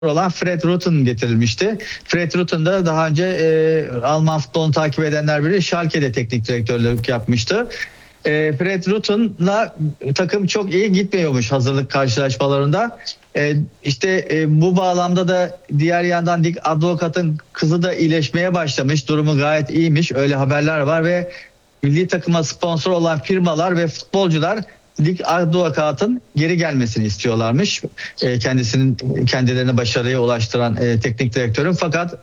olan Fred Rutten getirilmişti. Fred Rutten da daha önce Alman futbolunu takip edenler bilir, Schalke'de teknik direktörlük yapmıştı. Fred Rutten'la takım çok iyi gitmiyormuş hazırlık karşılaşmalarında. Bu bağlamda da diğer yandan Dick Advocaat'ın kızı da iyileşmeye başlamış. Durumu gayet iyiymiş. Öyle haberler var ve milli takıma sponsor olan firmalar ve futbolcular Dick Advocaat'ın geri gelmesini istiyorlarmış. Kendilerini başarıya ulaştıran teknik direktörün. Fakat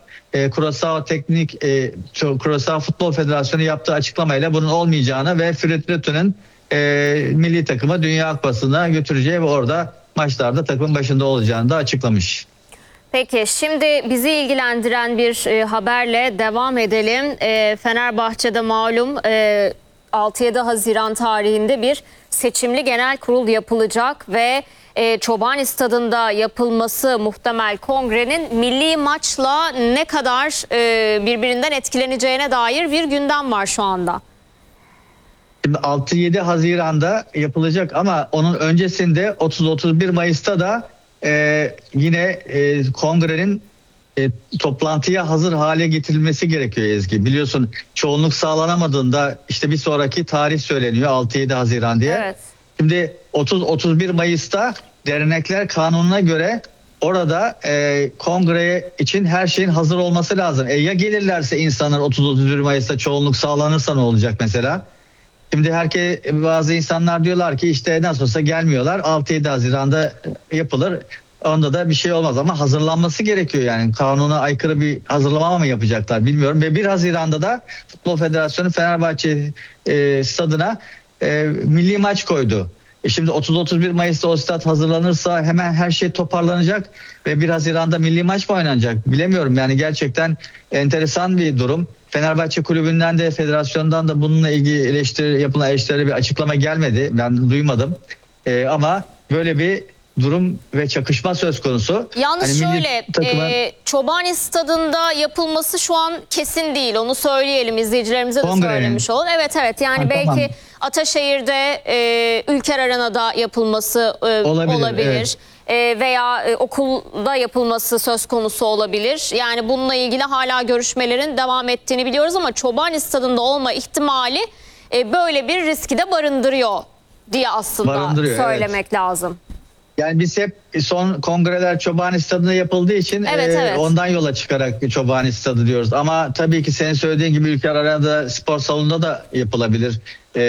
Kurosawa Futbol Federasyonu yaptığı açıklamayla bunun olmayacağını ve Fred Rutten'ın milli takımı Dünya Kupası'na götüreceği ve orada maçlarda takımın başında olacağını da açıklamış. Peki şimdi bizi ilgilendiren bir haberle devam edelim. Fenerbahçe'de malum 6-7 Haziran tarihinde bir seçimli genel kurul yapılacak ve Çobani Stadı'nda yapılması muhtemel kongrenin milli maçla ne kadar birbirinden etkileneceğine dair bir gündem var şu anda. Şimdi 6-7 Haziran'da yapılacak ama onun öncesinde 30-31 Mayıs'ta da yine kongrenin toplantıya hazır hale getirilmesi gerekiyor Ezgi. Biliyorsun çoğunluk sağlanamadığında işte bir sonraki tarih söyleniyor 6-7 Haziran diye. Evet. Şimdi 30-31 Mayıs'ta dernekler kanununa göre orada kongre için her şeyin hazır olması lazım. Ya gelirlerse insanlar 30-31 Mayıs'ta çoğunluk sağlanırsa ne olacak mesela? Şimdi bazı insanlar diyorlar ki işte nasıl olsa gelmiyorlar. 6-7 Haziran'da yapılır. Onda da bir şey olmaz ama hazırlanması gerekiyor yani. Kanuna aykırı bir hazırlama mı yapacaklar bilmiyorum. Ve 1 Haziran'da da Futbol Federasyonu Fenerbahçe stadına milli maç koydu. Şimdi 30-31 Mayıs'ta o stat hazırlanırsa hemen her şey toparlanacak ve 1 Haziran'da milli maç mı oynanacak bilemiyorum. Yani gerçekten enteresan bir durum. Fenerbahçe kulübünden de federasyondan da bununla ilgili yapılan eleştirilere bir açıklama gelmedi. Ben duymadım. Ama böyle bir durum ve çakışma söz konusu. Yalnız şöyle Çobani Stadı'nda yapılması şu an kesin değil. Onu söyleyelim, izleyicilerimize de söylemiş olalım. Evet yani belki tamam. Ataşehir'de Ülker Arena'da yapılması olabilir. Evet. Veya okulda yapılması söz konusu olabilir. Yani bununla ilgili hala görüşmelerin devam ettiğini biliyoruz ama Çobani Stadı'nda olma ihtimali böyle bir riski de barındırıyor diye aslında söylemek lazım. Yani biz hep son kongreler Çobani Stadı'nda yapıldığı için ondan yola çıkarak Çobani Stadı diyoruz. Ama tabii ki senin söylediğin gibi Ülker Arena'da spor salonunda da yapılabilir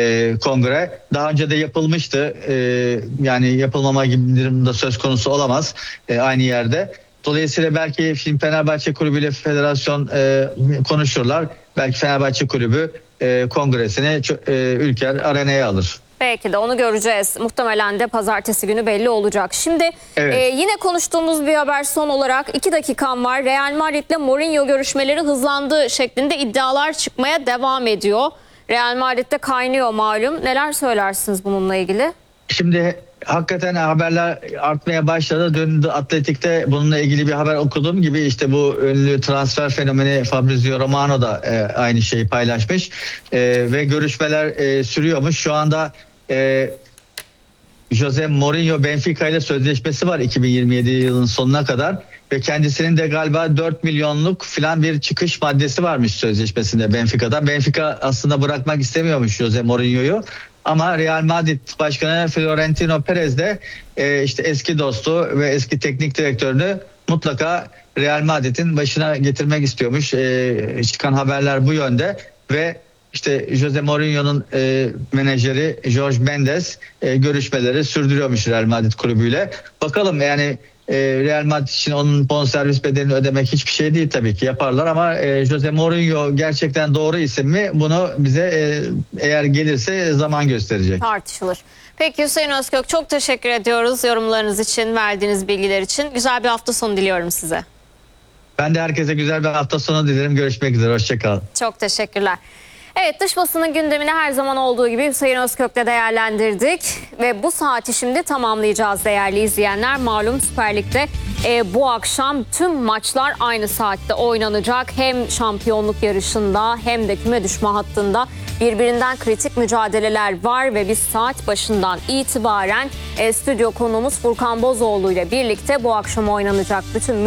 kongre. Daha önce de yapılmıştı. Yani yapılmama gibi bir durumda söz konusu olamaz aynı yerde. Dolayısıyla belki Fenerbahçe Kulübü ile federasyon konuşurlar. Belki Fenerbahçe Kulübü kongresini Ülker Arena'ya alır. Belki de onu göreceğiz. Muhtemelen de pazartesi günü belli olacak. Şimdi yine konuştuğumuz bir haber son olarak 2 dakikam var. Real Madrid'le Mourinho görüşmeleri hızlandı şeklinde iddialar çıkmaya devam ediyor. Real Madrid'de kaynıyor malum. Neler söylersiniz bununla ilgili? Şimdi hakikaten haberler artmaya başladı. Dün Atletik'te bununla ilgili bir haber okuduğum gibi işte bu ünlü transfer fenomeni Fabrizio Romano da aynı şeyi paylaşmış. Ve görüşmeler sürüyormuş. Şu anda Jose Mourinho Benfica ile sözleşmesi var 2027 yılının sonuna kadar ve kendisinin de galiba 4 milyonluk falan bir çıkış maddesi varmış sözleşmesinde Benfica'da. Benfica aslında bırakmak istemiyormuş Jose Mourinho'yu. Ama Real Madrid Başkanı Florentino Perez de işte eski dostu ve eski teknik direktörünü mutlaka Real Madrid'in başına getirmek istiyormuş. Çıkan haberler bu yönde ve işte Jose Mourinho'nun menajeri Jorge Mendes görüşmeleri sürdürüyormuş Real Madrid kulübüyle. Bakalım yani Real Madrid için onun bonservis bedelini ödemek hiçbir şey değil tabii ki yaparlar ama Jose Mourinho gerçekten doğru isim mi bunu bize eğer gelirse zaman gösterecek. Tartışılır. Peki Hüseyin Özkök çok teşekkür ediyoruz yorumlarınız için, verdiğiniz bilgiler için. Güzel bir hafta sonu diliyorum size. Ben de herkese güzel bir hafta sonu dilerim. Görüşmek üzere. Hoşçakalın. Çok teşekkürler. Evet, dış basının gündemini her zaman olduğu gibi Hüseyin Özkök'le değerlendirdik ve bu saati şimdi tamamlayacağız değerli izleyenler. Malum Süper Lig'de bu akşam tüm maçlar aynı saatte oynanacak. Hem şampiyonluk yarışında hem de küme düşme hattında birbirinden kritik mücadeleler var ve biz saat başından itibaren stüdyo konuğumuz Furkan Bozoğlu ile birlikte bu akşam oynanacak bütün